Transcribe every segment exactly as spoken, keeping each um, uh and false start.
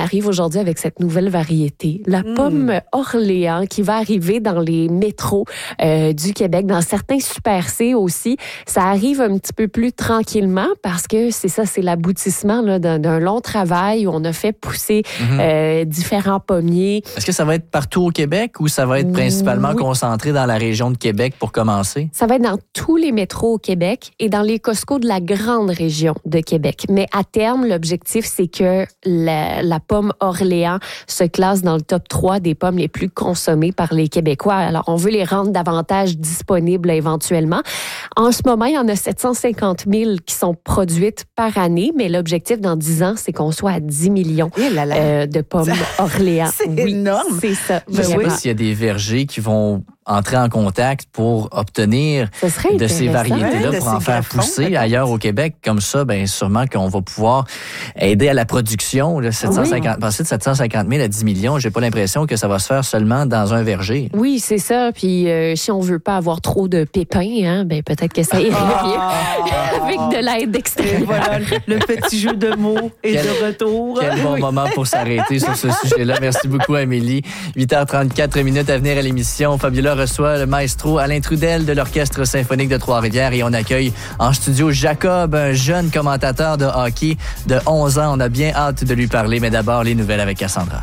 arrive aujourd'hui avec cette nouvelle variété, la mmh. pomme Orléans, qui va arriver dans les métros euh, du Québec, dans certains Super C aussi. Ça arrive un petit peu plus tranquillement parce que c'est ça, c'est l'aboutissement là, d'un, d'un long travail où on a fait pousser mmh. euh, différents pommiers. Est-ce que ça va être partout au Québec ou ça va être principalement oui. concentré dans la région de Québec pour commencer? Ça va être dans tous les métros au Québec et dans les Costco de la grande région de Québec. Mais à terme, l'objectif, c'est que la, la pomme Orléans se classe dans le top trois des pommes les plus consommées par les Québécois. Alors, on veut les rendre davantage disponibles éventuellement. En ce moment, il y en a sept cent cinquante mille qui sont produites par année, mais l'objectif dans dix ans, c'est qu'on soit à dix millions euh, de pommes ça, Orléans. C'est oui, énorme. C'est ça. Je ne sais pas s'il y a des vergers qui vont entrer en contact pour obtenir de ces variétés-là ouais, pour en faire pousser peut-être. Ailleurs au Québec. Comme ça, bien sûrement qu'on va pouvoir aider à la production. Là, sept cent cinquante, oui. Passer de sept cent cinquante mille à dix millions, j'ai pas l'impression que ça va se faire seulement dans un verger. Oui, c'est ça. Puis euh, si on veut pas avoir trop de pépins, hein, ben peut-être que ça irait mieux avec de l'aide extérieure. Et voilà, le petit jeu de mots est quel, de retour. Quel bon oui. moment pour s'arrêter sur ce sujet-là. Merci beaucoup, Amélie. huit heures trente-quatre minutes à venir à l'émission. Fabiola reçoit le maestro Alain Trudel de l'Orchestre symphonique de Trois-Rivières et on accueille en studio Jacob, un jeune commentateur de hockey de onze ans. On a bien hâte de lui parler, mais d'abord les nouvelles avec Cassandra.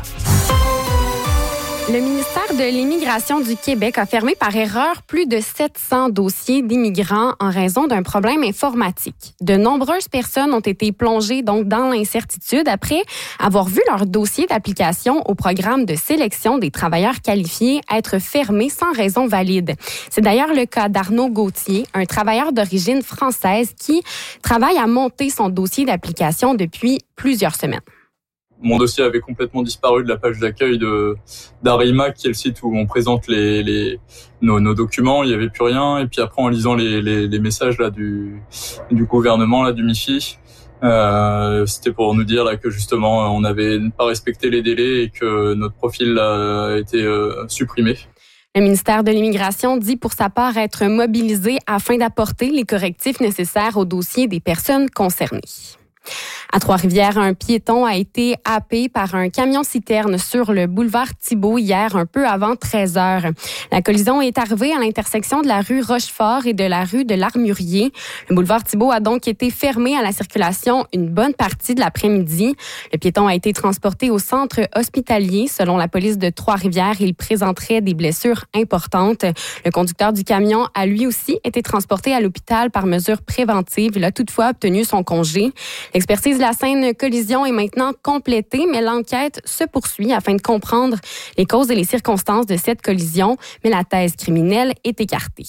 Le ministère de l'Immigration du Québec a fermé par erreur plus de sept cents dossiers d'immigrants en raison d'un problème informatique. De nombreuses personnes ont été plongées donc dans l'incertitude après avoir vu leur dossier d'application au programme de sélection des travailleurs qualifiés être fermé sans raison valide. C'est d'ailleurs le cas d'Arnaud Gauthier, un travailleur d'origine française qui travaille à monter son dossier d'application depuis plusieurs semaines. Mon dossier avait complètement disparu de la page d'accueil de d'Arima, qui est le site où on présente les, les nos, nos documents. Il y avait plus rien. Et puis après, en lisant les, les, les messages là du du gouvernement là du M I F I, euh, c'était pour nous dire là que justement on avait pas respecté les délais et que notre profil a été euh, supprimé. Le ministère de l'Immigration dit pour sa part être mobilisé afin d'apporter les correctifs nécessaires au dossier des personnes concernées. À Trois-Rivières, un piéton a été happé par un camion-citerne sur le boulevard Thibault hier, un peu avant treize heures. La collision est arrivée à l'intersection de la rue Rochefort et de la rue de l'Armurier. Le boulevard Thibault a donc été fermé à la circulation une bonne partie de l'après-midi. Le piéton a été transporté au centre hospitalier. Selon la police de Trois-Rivières, il présenterait des blessures importantes. Le conducteur du camion a lui aussi été transporté à l'hôpital par mesure préventive. Il a toutefois obtenu son congé. L'expertise de la scène collision est maintenant complétée, mais l'enquête se poursuit afin de comprendre les causes et les circonstances de cette collision, mais la thèse criminelle est écartée.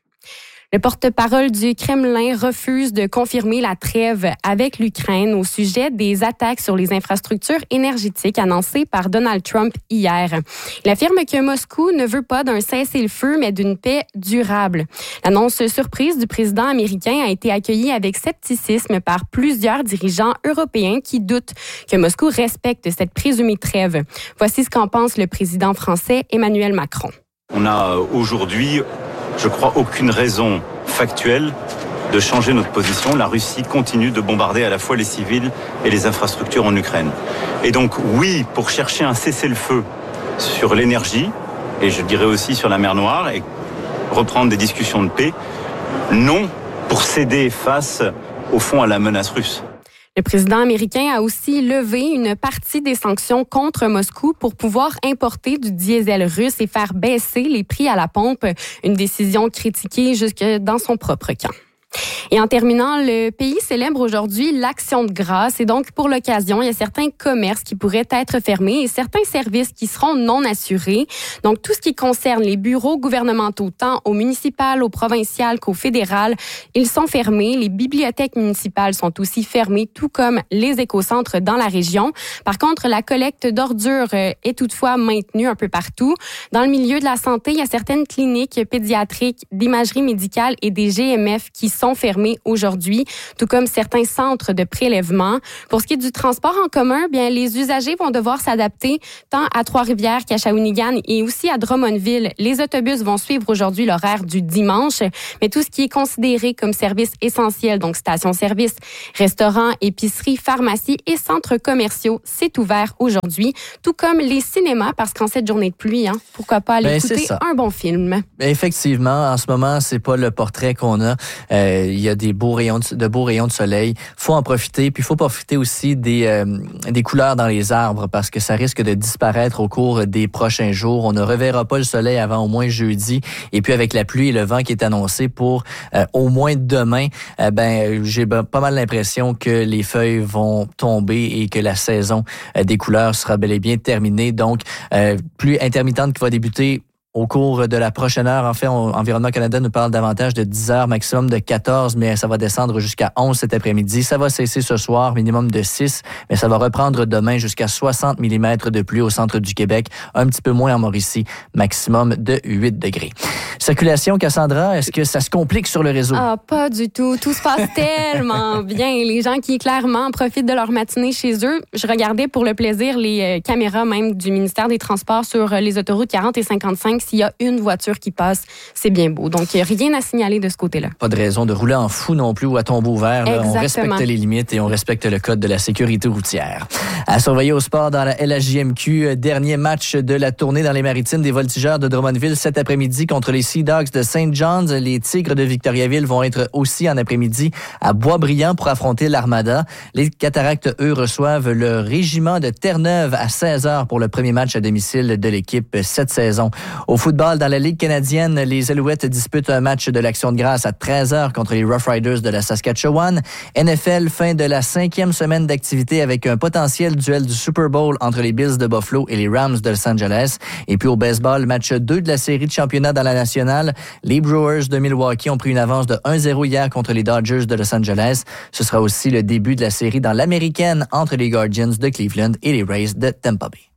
Le porte-parole du Kremlin refuse de confirmer la trêve avec l'Ukraine au sujet des attaques sur les infrastructures énergétiques annoncées par Donald Trump hier. Il affirme que Moscou ne veut pas d'un cessez-le-feu, mais d'une paix durable. L'annonce surprise du président américain a été accueillie avec scepticisme par plusieurs dirigeants européens qui doutent que Moscou respecte cette présumée trêve. Voici ce qu'en pense le président français Emmanuel Macron. On a aujourd'hui, je crois, aucune raison factuelle de changer notre position. La Russie continue de bombarder à la fois les civils et les infrastructures en Ukraine. Et donc, oui, pour chercher un cessez-le-feu sur l'énergie, et je dirais aussi sur la mer Noire, et reprendre des discussions de paix, non pour céder face, au fond, à la menace russe. Le président américain a aussi levé une partie des sanctions contre Moscou pour pouvoir importer du diesel russe et faire baisser les prix à la pompe, une décision critiquée jusque dans son propre camp. Et en terminant, le pays célèbre aujourd'hui l'Action de grâce et donc pour l'occasion, il y a certains commerces qui pourraient être fermés et certains services qui seront non assurés. Donc tout ce qui concerne les bureaux gouvernementaux, tant au municipal, au provincial qu'au fédéral, ils sont fermés. Les bibliothèques municipales sont aussi fermées, tout comme les écocentres dans la région. Par contre, la collecte d'ordures est toutefois maintenue un peu partout. Dans le milieu de la santé, il y a certaines cliniques pédiatriques, d'imagerie médicale et des G M F qui sont sont fermés aujourd'hui, tout comme certains centres de prélèvement. Pour ce qui est du transport en commun, bien les usagers vont devoir s'adapter tant à Trois-Rivières qu'à Shawinigan et aussi à Drummondville. Les autobus vont suivre aujourd'hui l'horaire du dimanche, mais tout ce qui est considéré comme service essentiel, donc stations-service, restaurants, épiceries, pharmacies et centres commerciaux, c'est ouvert aujourd'hui, tout comme les cinémas, parce qu'en cette journée de pluie, hein, pourquoi pas aller ben, écouter un bon film. Ben, effectivement, en ce moment, c'est pas le portrait qu'on a. Euh, il y a des beaux rayons de, de beaux rayons de soleil. Faut en profiter, puis il faut profiter aussi des euh, des couleurs dans les arbres parce que ça risque de disparaître au cours des prochains jours. On ne reverra pas le soleil avant au moins jeudi. Et puis avec la pluie et le vent qui est annoncé pour euh, au moins demain, euh, ben j'ai pas mal l'impression que les feuilles vont tomber et que la saison euh, des couleurs sera bel et bien terminée. Donc, euh, pluie intermittente qui va débuter au cours de la prochaine heure. En fait, on, Environnement Canada nous parle davantage de dix heures, maximum de quatorze, mais ça va descendre jusqu'à onze cet après-midi. Ça va cesser ce soir, minimum de six, mais ça va reprendre demain jusqu'à soixante millimètres de pluie au centre du Québec, un petit peu moins en Mauricie, maximum de huit degrés. Circulation, Cassandra, est-ce que ça se complique sur le réseau? Ah, pas du tout. Tout se passe tellement bien. Les gens qui, clairement, profitent de leur matinée chez eux. Je regardais pour le plaisir les euh, caméras même du ministère des Transports sur euh, les autoroutes quarante et cinquante-cinq. S'il y a une voiture qui passe, c'est bien beau. Donc, rien à signaler de ce côté-là. Pas de raison de rouler en fou non plus ou à tombeau ouvert. Là. On respecte les limites et on respecte le code de la sécurité routière. À surveiller au sport dans la L H J M Q, dernier match de la tournée dans les maritimes des Voltigeurs de Drummondville cet après-midi contre les Sea Dogs de Saint John's. Les Tigres de Victoriaville vont être aussi en après-midi à Boisbriand pour affronter l'Armada. Les Cataractes, eux, reçoivent le Régiment de Terre-Neuve à seize heures pour le premier match à domicile de l'équipe cette saison. Au football, dans la Ligue canadienne, les Alouettes disputent un match de l'Action de grâce à treize heures contre les Rough Riders de la Saskatchewan. N F L, fin de la cinquième semaine d'activité avec un potentiel duel du Super Bowl entre les Bills de Buffalo et les Rams de Los Angeles. Et puis au baseball, match deux de la série de championnat dans la nationale. Les Brewers de Milwaukee ont pris une avance de un zéro hier contre les Dodgers de Los Angeles. Ce sera aussi le début de la série dans l'américaine entre les Guardians de Cleveland et les Rays de Tampa Bay.